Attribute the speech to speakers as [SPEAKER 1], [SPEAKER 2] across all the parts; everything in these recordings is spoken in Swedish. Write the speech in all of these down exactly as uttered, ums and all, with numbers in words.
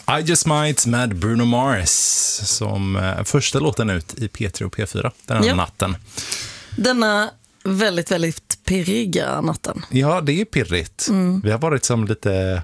[SPEAKER 1] I Just Might med Bruno Mars som eh, första låten ut i P tre och P fyra den här ja. natten.
[SPEAKER 2] Denna väldigt, väldigt pirriga natten.
[SPEAKER 1] Ja, det är pirrigt. Mm. Vi har varit som lite...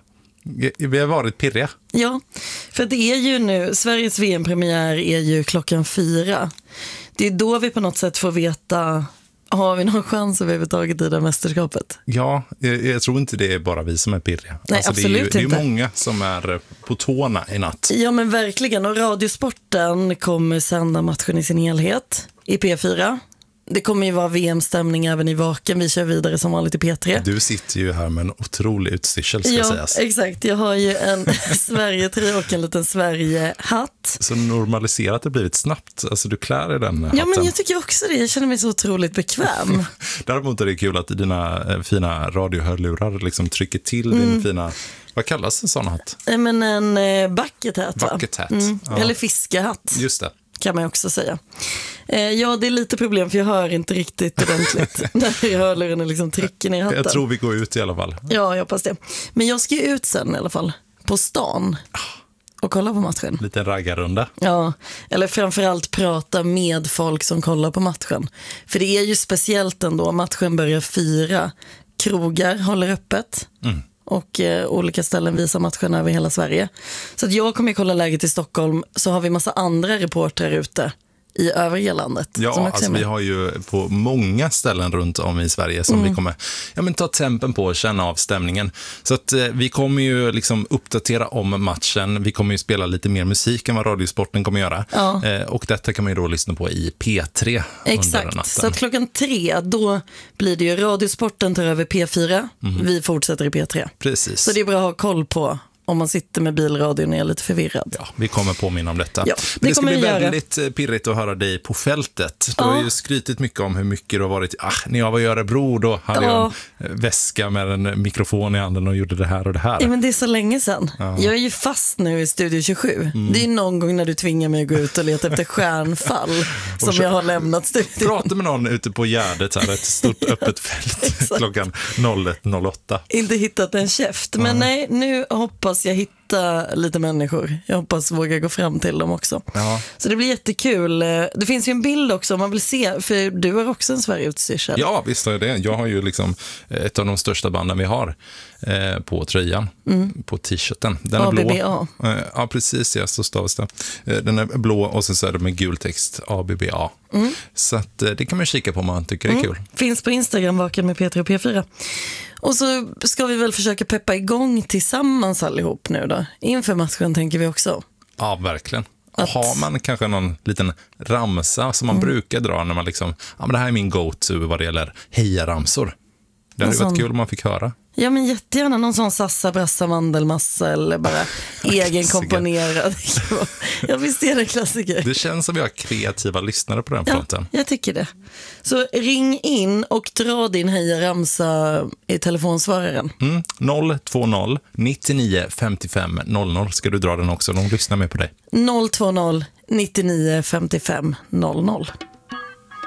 [SPEAKER 1] Vi har varit pirriga.
[SPEAKER 2] Ja, för det är ju nu, Sveriges V M-premiär är ju klockan fyra. Det är då vi på något sätt får veta, har vi någon chans överhuvudtaget i det mästerskapet?
[SPEAKER 1] Ja, jag, jag tror inte det är bara vi som är pirriga.
[SPEAKER 2] Nej,
[SPEAKER 1] alltså,
[SPEAKER 2] absolut
[SPEAKER 1] det är ju,
[SPEAKER 2] inte.
[SPEAKER 1] Det är många som är på tårna i natt.
[SPEAKER 2] Ja, men verkligen. Och Radiosporten kommer sända matchen i sin helhet i P fyra. Det kommer ju vara V M-stämning även i Vaken. Vi kör vidare som vanligt i P tre.
[SPEAKER 1] Du sitter ju här med en otrolig utstyrsel, ska
[SPEAKER 2] ja,
[SPEAKER 1] sägas.
[SPEAKER 2] Exakt. Jag har ju en Sverige-tröja och en liten Sverige-hatt.
[SPEAKER 1] Så normaliserat det blivit snabbt. Alltså du klär i den hatten.
[SPEAKER 2] Ja, men jag tycker också det. Jag känner mig så otroligt bekväm.
[SPEAKER 1] Däremot är det kul att dina fina radiohörlurar liksom trycker till mm. din fina... Vad kallas en sån hatt?
[SPEAKER 2] Men en eh, bucket hat, va?
[SPEAKER 1] Bucket hat.
[SPEAKER 2] Mm.
[SPEAKER 1] Ja.
[SPEAKER 2] Eller fiskehatt.
[SPEAKER 1] Just det.
[SPEAKER 2] Kan man också säga. Eh, ja, det är lite problem för jag hör inte riktigt ordentligt när hörluren liksom trycker ner hatten.
[SPEAKER 1] Jag tror vi går ut i alla fall.
[SPEAKER 2] Ja, jag hoppas det. Men jag ska ju ut sen i alla fall, på stan och kolla på matchen.
[SPEAKER 1] Lite raggarrunda.
[SPEAKER 2] Ja, eller framförallt prata med folk som kollar på matchen. För det är ju speciellt ändå, matchen börjar fyra. Krogar håller öppet. Mm. Och eh, olika ställen visar matchen över hela Sverige. Så att jag kommer att kolla läget i Stockholm. Så har vi massa andra reportrar ute i övriga landet.
[SPEAKER 1] Ja, alltså vi har ju på många ställen runt om i Sverige som mm. vi kommer ja, men ta tempen på och känna av stämningen. Så att eh, vi kommer ju liksom uppdatera om matchen. Vi kommer ju spela lite mer musik än vad Radiosporten kommer göra. Ja. Eh, och detta kan man ju då lyssna på i P tre.
[SPEAKER 2] Exakt, så att klockan tre då blir det ju Radiosporten tar över P fyra. Mm. Vi fortsätter i P tre.
[SPEAKER 1] Precis.
[SPEAKER 2] Så det är bra att ha koll på om man sitter med bilradion och är lite förvirrad.
[SPEAKER 1] Ja, vi kommer påminna om detta.
[SPEAKER 2] Ja,
[SPEAKER 1] Men det ska bli
[SPEAKER 2] göra.
[SPEAKER 1] väldigt pirrigt att höra dig på fältet. Du
[SPEAKER 2] ja.
[SPEAKER 1] har ju skrytit mycket om hur mycket du har varit. Ah, när jag var i Örebro då hade ja. jag en väska med en mikrofon i handen och gjorde det här och det här.
[SPEAKER 2] Ja, men det är så länge sedan. Ja. Jag är ju fast nu i Studio tjugosju. Mm. Det är någon gång när du tvingar mig att gå ut och leta efter stjärnfall som så, jag har lämnat studion.
[SPEAKER 1] Prata med någon ute på Gärdet här, ett stort öppet fält klockan ett noll åtta.
[SPEAKER 2] Inte hittat en käft, men mm. nej, nu hoppas jag hitta lite människor. Jag hoppas våga gå fram till dem också. Ja. Så det blir jättekul. Det finns ju en bild också om man vill se, för du har också en Sverige-utstyrsel.
[SPEAKER 1] Ja, visst har jag det. Jag har ju liksom ett av de största banden vi har eh, på tröjan, mm. på t-shirten. Den är
[SPEAKER 2] A B B A.
[SPEAKER 1] blå. Eh, ja, precis, ja, så stavas det. Eh, den är blå och så är det med gul text, A B B A. Mm. Så att, eh, det kan man kika på om man tycker mm. det är kul.
[SPEAKER 2] Finns på Instagram, Vaken med P tre och P fyra. Och så ska vi väl försöka peppa igång tillsammans allihop nu då. Inför matchen tänker vi också.
[SPEAKER 1] Ja, verkligen. Att... Har man kanske någon liten ramsa som man mm. brukar dra när man liksom, ja men det här är min go-to vad det gäller hejaramsor. Det hade ju varit kul om man fick höra.
[SPEAKER 2] Ja, men jättegärna någon sån sassa, brassa, mandelmassa eller bara egenkomponerad. Ja, visst är det klassiker.
[SPEAKER 1] Det känns som vi har kreativa lyssnare på den
[SPEAKER 2] ja,
[SPEAKER 1] fronten.
[SPEAKER 2] Jag tycker det. Så ring in och dra din hejaramsa i telefonsvararen.
[SPEAKER 1] Mm, noll två noll nittionio femtiofem noll noll ska du dra den också. De lyssnar med på dig.
[SPEAKER 2] noll två noll nittionio femtiofem noll noll.